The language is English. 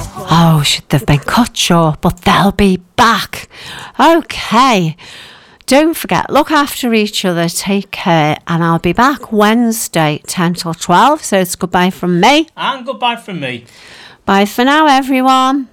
Oh, they've been cut short, but they'll be back. Okay. Don't forget, look after each other, take care, and I'll be back Wednesday, 10 till 12. So it's goodbye from me. And goodbye from me. Bye for now, everyone.